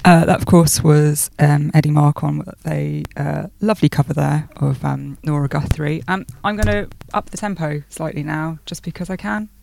That, of course, was Eddie Marcon with a lovely cover there of Nora Guthrie. I'm going to up the tempo slightly now, just because I can.